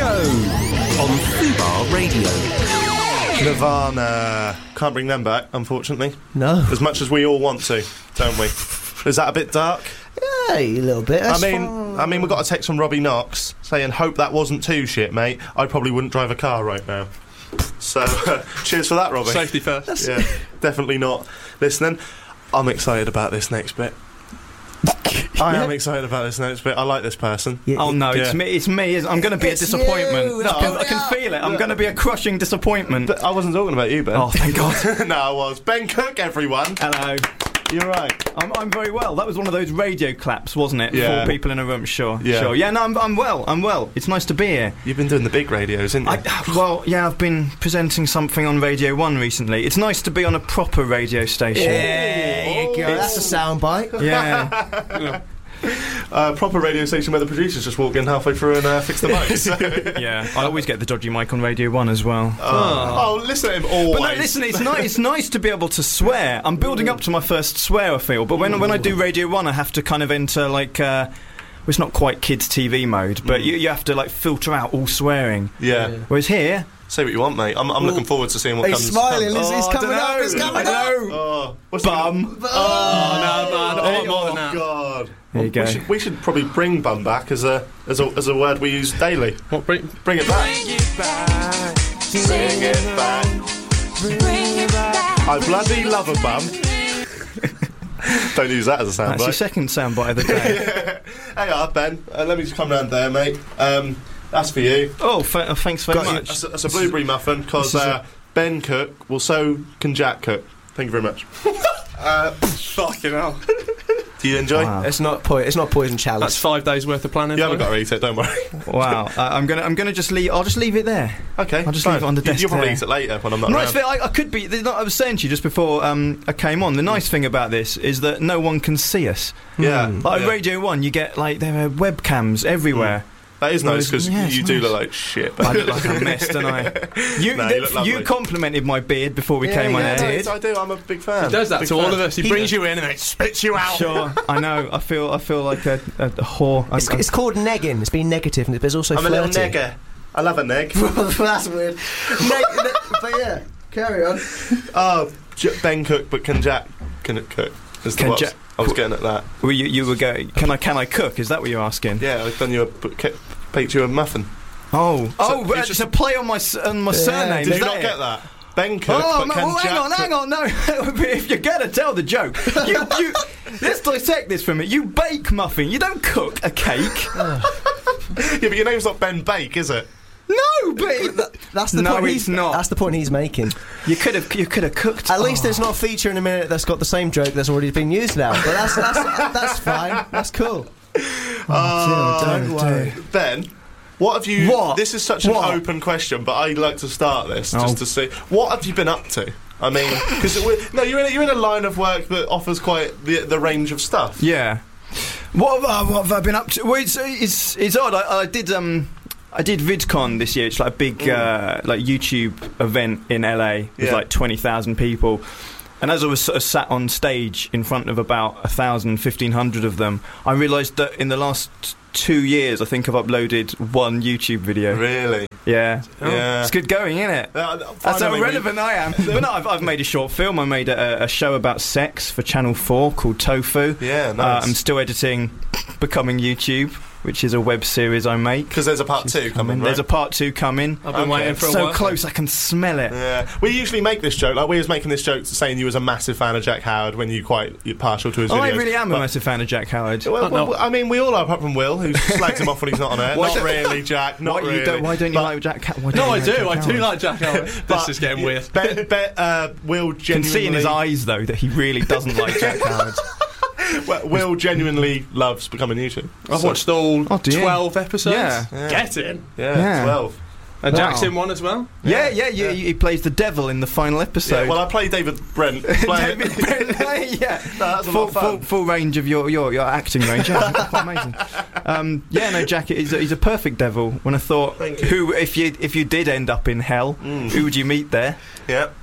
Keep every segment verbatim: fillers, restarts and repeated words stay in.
Show on Fubar Radio. Nirvana. Can't bring them back, unfortunately. No. As much as we all want to, don't we? Is that a bit dark? Yeah, a little bit. That's I mean, fine. I mean, we got a text from Robbie Knox saying, "Hope that wasn't too shit, mate. I probably wouldn't drive a car right now." So, uh, cheers for that, Robbie. Safety first. Yeah, definitely not listening. I'm excited about this next bit. I am excited about this next bit. I like this person. Yeah, Oh no, yeah. it's me. It's me. I'm going to be It's a disappointment. you, No, it's I can building feel it. I'm going to be a crushing disappointment. But I wasn't talking about you, Ben. Oh, thank God. No, I was. Ben Cook, everyone. Hello. You're right. I'm, I'm very well. That was one of those radio claps, wasn't it? Yeah. Four people in a room. Sure. Yeah. Sure. Yeah. No, I'm, I'm well. I'm well. It's nice to be here. You've been doing the big radios, haven't you? I, well, yeah, I've been presenting something on Radio One recently. It's nice to be on a proper radio station. There you go. That's a soundbite. Yeah. Uh, proper radio station where the producers just walk in halfway through and uh, fix the mic. So. Yeah. I always get the dodgy mic on Radio One as well. Oh, oh, listen to him always. But no, listen, it's nice. It's nice to be able to swear. I'm building up to my first swear, I feel. But when when I do Radio One, I have to kind of enter like. Uh, well, it's not quite kids' T V mode, but you, you have to like filter out all swearing. Yeah. Whereas here, Say what you want, mate. I'm, I'm looking forward to seeing what He's comes. smiling. comes. He's, he's Oh, I coming dunno. up. He's coming I up. know. Oh, what's Bum. The, oh, no, man, Hey, oh, more than oh that. God. There you go. We should, we should probably bring bum back as a as a as a word we use daily. What, bring, Bring it back. Bring it back. Bring it back. Bring it back. I bloody love a bum. Don't use that as a that's your soundbite. second soundbite of the day. Hey, up, Ben. Uh, let me just come round there, mate. Um, that's for you. Oh, fa- uh, thanks very Got you. much. That's a, that's a blueberry muffin because This is uh, Ben Cook. Well, so can Jack Cook. Thank you very much. uh, fucking hell. do you enjoy? Wow. It's not po- It's not poison That's chalice. five days worth of planning. You haven't for got you. to eat it. Don't worry. Wow. uh, I'm gonna I'm gonna just leave. I'll just leave it there. Okay. I'll just fine. leave it on the You- desk You'll probably there. eat it later when I'm not Nice around. thing, I, I could be. the- I was saying to you just before um, I came on. The nice thing about this is that no one can see us. Yeah. Like yeah. Radio One, you get like there are webcams everywhere. That is nice because Yeah, it's you do nice. look like shit. I look like a mess, don't I? You, No, you th- look lovely. you complimented my beard before we Yeah, came on yeah, air. I did. I do. I'm a big fan. He does that Big to all fan. of us. He, He- brings you in and then spits you out. Sure, I know. I feel. I feel like a, a, a whore. It's, I'm- it's called negging. It's been negative, and there's also I'm a flirty. little nigger. I love a neg. That's weird. Neg, neg, but yeah, carry on. Oh, J- Ben Cook, but can Jack can it cook? Is the Can what Jack- I was getting at that. Well, you, you were going. Can I? Can I cook? Is that what you're asking? Yeah, I've done you a b- ke- baked you a muffin. Oh, oh, it's but it's just- a play on my s- on my Yeah. surname. Did is you that not it? get that? Ben Cook, Oh, but no, can well, hang Jack on, cook? hang on, no. If you're going to tell the joke, you, you, let's dissect this for me. You bake muffin, you don't cook a cake. Yeah, but your name's not Ben Bake, is it? No, but it- That's the No, point. it's he's, not. That's the point he's making. you could have you could have cooked. At least Oh. there's not a feature in a minute that's got the same joke that's already been used now. But that's that's that's fine. That's cool. Oh, dear, don't worry. Ben, what have you... What? This is such an What? open question, but I'd like to start this Oh. just to see... What have you been up to? I mean, because... No, you're in, a, you're in a line of work that offers quite the, the range of stuff. Yeah. What have, I, what have I been up to? Well, it's it's, it's odd. I, I did um. I did VidCon this year. It's like a big uh, like YouTube event in L A with Yeah. like twenty thousand people. And as I was sort of sat on stage in front of about a thousand, fifteen hundred of them, I realised that in the last two years, I think I've uploaded one YouTube video. Really? Yeah, Yeah. it's good going, isn't it? Uh, That's how finally we- relevant I am. But no, I've, I've made a short film. I made a, a show about sex for Channel four called Tofu. Yeah, nice. Uh, I'm still editing Becoming YouTube, which is a web series I make. Because there's a part two coming, right? There's a part two coming. I've been Okay. waiting for a So while. close, I can smell it. Yeah, we usually make this joke. Like we was making this joke saying you was a massive fan of Jack Howard when you quite you're partial to his Oh, videos. I really am a But- massive fan of Jack Howard. Well, Oh, no. well, I mean, we all are, apart from Will, who slags him off when he's not on air. Why Not don't- really, Jack. Not why, really. you don't, why don't you But- like Jack Howard? Why No, don't I you do. like I Jack do Howard? like Jack Howard. This But is getting weird. Bet, bet, uh, Will You can genuinely. see in his eyes, though, that he really doesn't like Jack Howard. Well, Will genuinely loves Becoming YouTube. I've So- watched all Oh, dear. twelve episodes. Yeah. Yeah. Get in. Yeah, Yeah. twelve. And Wow. Jack's in one as well. Yeah, yeah, yeah, Yeah. he plays the devil in the final episode. Yeah, well, I play David Brent. Play David Brent, yeah, No, that's a full, lot of fun. full, full range of your, your, your acting range. Yeah, that's quite amazing. Um, yeah, no, Jack is a, he's a perfect devil. When I thought, Thank you. who if you if you did end up in hell, Mm. who would you meet there? Yeah.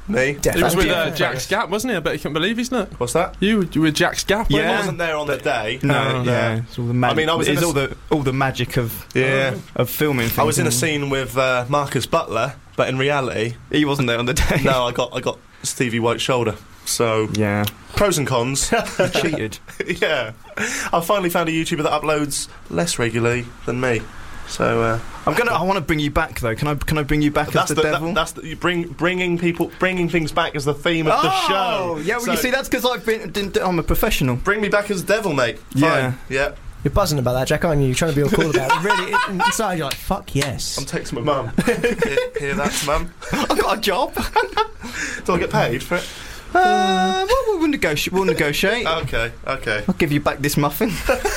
Me? It was Thank with you. uh, Jack's Gap, wasn't it? I bet you can't believe he's not. What's that? You, you were Jack's Gap. Well, Yeah. I wasn't there on the day. No, No. yeah, it's all the magic. I mean, I was in it's a all the all the magic of Yeah. of filming. Things, I was in a and scene with uh, Marcus Butler, but in reality, He wasn't there on the day. no, I got I got Stevie White's shoulder. So Yeah, pros and cons. he cheated. Yeah, I finally found a YouTuber that uploads less regularly than me. So uh, I'm gonna. I want to bring you back though. Can I? Can I bring you back that's as the, the, that- devil? that's the, you bring bringing people bringing things back as the theme of the oh, show. yeah. Well, So you see, that's because I've been. Didn't, I'm a professional. bring me back as devil, mate. Fine. Yeah. Yeah. You're buzzing about that, Jack, aren't you? You're trying to be all cool about it. Really, in- inside you're like, fuck yes. I'm texting my mum. hear, hear that, mum? I've got a job. Do I get paid for it? Uh, well, we'll negotiate. We'll negotiate. Okay, okay. I'll give you back this muffin.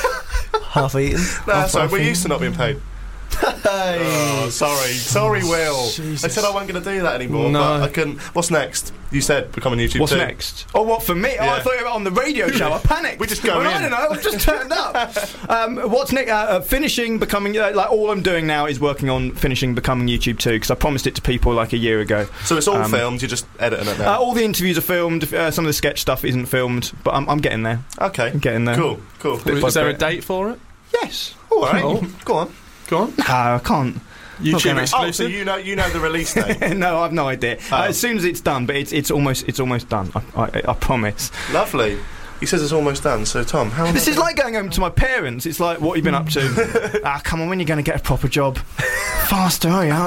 Half eaten. No, sorry, we're muffin. used to not being paid. Hey. Oh, sorry, sorry, Will. Jesus. I said I wasn't going to do that anymore, No. but I can. What's next? You said become a YouTube. What's too. next? Oh, what for me? Oh, Yeah. I thought you were on the radio show. I panicked. We just go well, in. I don't know. I've just turned up. Um, what's next? Uh, uh, finishing, becoming uh, like all I'm doing now is working on finishing, becoming YouTube too, because I promised it to people like a year ago. So it's all Um, filmed. You're just editing it Uh, now. all the interviews are filmed. Uh, some of the sketch stuff isn't filmed, but I'm, I'm getting there. okay, I'm getting there. cool, cool. Bit by Is there a bit. date for it? Yes. All right, Oh. go on. Go on. Uh, I can't. YouTube gonna- Oh, so exclusive. you know, you know the release date. no, I've no idea. Oh. Uh, as soon as it's done, but it's it's almost it's almost done. I, I, I promise. Lovely. He says it's almost done. So Tom, how? This is like going home to my parents. It's like, what have you been up to? Ah, come on, when are you going to get a proper job? Faster, hurry up.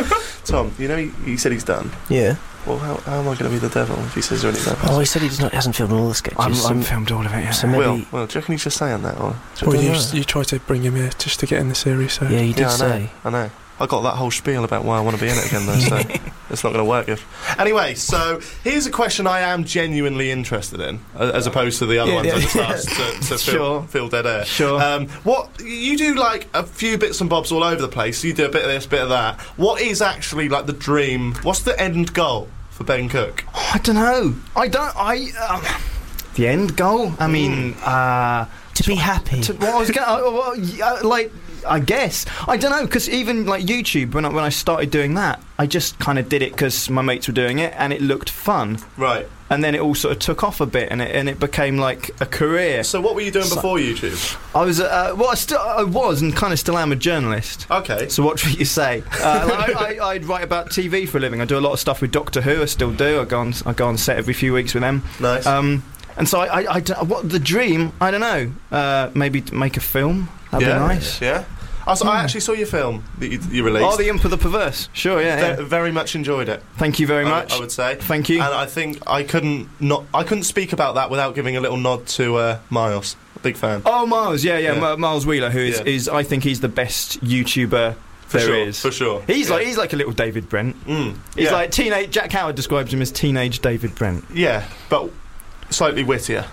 Tom. You know, he, he said he's done. Yeah. Well, how, how am I going to be the devil if he says there anything? Oh, he said he does not, hasn't filmed all the sketches. I've, so, I've filmed all of it. Yeah. so maybe. Will, Will, do you reckon he's just saying that? Or I Well, don't you, know. you try to bring him here just to get in the series. So. Yeah, you did yeah, I know. say. I know. I got that whole spiel about why I want to be in it again, though. So it's not going to work. If anyway, so here's a question I am genuinely interested in, a- as opposed to the other Yeah, ones yeah, I just yeah. asked to, to Sure. fill, fill dead air. Sure. Um, what you do, like a few bits and bobs all over the place. You do a bit of this, bit of that. What is actually like the dream? What's the end goal for Ben Cook? I don't know. I don't. I. Um, the end goal. I mean, uh, To be happy. to, what I was going. Uh, well, yeah, like. I guess I don't know because even like YouTube when I, when I started doing that I just kind of did it because my mates were doing it and it looked fun Right. and then it all sort of took off a bit and it and it became like a career. So what were you doing before YouTube? I was uh, well I still I was and kind of still am a journalist. Okay. So watch what you say. Uh, like, I, I, I'd write about T V for a living. I do a lot of stuff with Doctor Who. I still do. I go on I go on set every few weeks with them. Nice. Um, and so I, I, I don't- what the dream? I don't know. Uh, maybe to make a film. That'd yeah. be nice. Yeah. I, saw, I actually saw your film that you, you released. Oh, The Imp of the Perverse. Sure, yeah. Ve- yeah. very much enjoyed it. Thank you very I- much. I, would say. Thank you. And I think I couldn't not I couldn't speak about that without giving a little nod to uh, Miles. Big fan. Oh, Miles, yeah, yeah, Yeah. Mi- Miles Wheeler, who is, Yeah. is, I think he's the best YouTuber for there sure. is. For sure. He's yeah. like he's like a little David Brent. Mm, He's yeah. like teenage. Jack Howard describes him as teenage David Brent. yeah, but slightly wittier.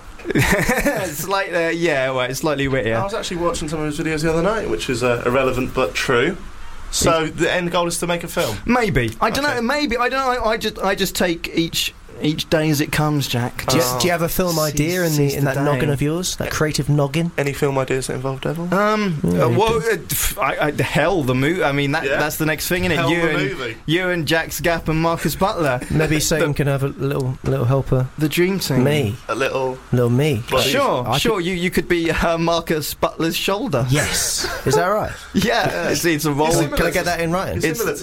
It's like uh, yeah, well, it's slightly I wittier. was actually watching some of his videos the other night, which is uh, irrelevant but true. So the end goal is to make a film. Maybe I don't Okay. know. Maybe I don't know. I, I just I just take each each day as it comes, Jack. Do you, Oh. do you have a film Seize- idea in, the, seize in the that day. noggin of yours? That creative noggin? Any film ideas that involve devil? Um, Yeah, uh, you well, uh, pff, I, I, the hell the movie. I mean, that Yeah. that's the next thing, isn't it? Hell you the and movie. you and Jack's Gap and Marcus Butler, Maybe Satan can have a little little helper. the dream team. Me. A little. Little me. Well, Sure, I sure. You you could be uh, Marcus Butler's shoulder. Yes. Is that right? Yeah, it's, it's a role. Similar Can I to- get that in writing? It's It's- similar